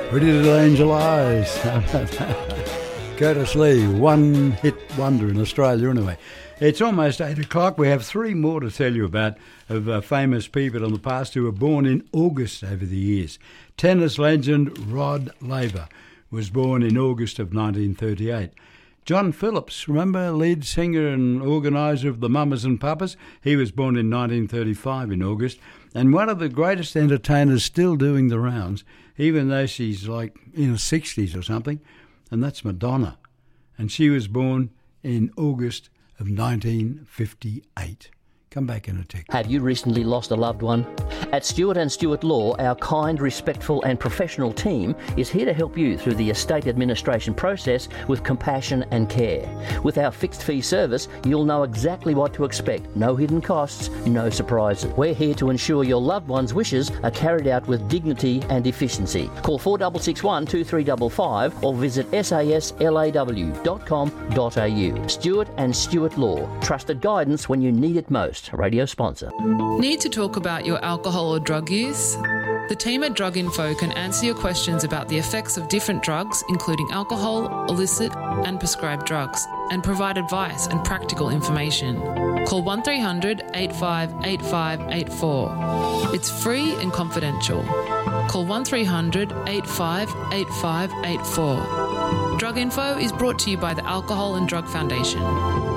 Pretty Little Angel Eyes. Curtis Lee, one-hit wonder in Australia anyway. It's almost 8 o'clock. We have three more to tell you about of famous people in the past who were born in August over the years. Tennis legend Rod Laver was born in August of 1938. John Phillips, remember, lead singer and organiser of the Mamas and Papas? He was born in 1935 in August. And one of the greatest entertainers still doing the rounds, even though she's like in her 60s or something, and that's Madonna. And she was born in August of 1958. Come back in a tick. Have you recently lost a loved one? At Stewart & Stewart Law, our kind, respectful and professional team is here to help you through the estate administration process with compassion and care. With our fixed fee service, you'll know exactly what to expect. No hidden costs, no surprises. We're here to ensure your loved one's wishes are carried out with dignity and efficiency. Call 4661 2355 or visit saslaw.com.au. Stewart & Stewart Law. Trusted guidance when you need it most. A radio sponsor. Need to talk about your alcohol or drug use? The team at Drug Info can answer your questions about the effects of different drugs, including alcohol, illicit and prescribed drugs, and provide advice and practical information. Call 1300 85 8584. It's free and confidential. Call 1300 85 8584. Drug Info is brought to you by the Alcohol and Drug Foundation.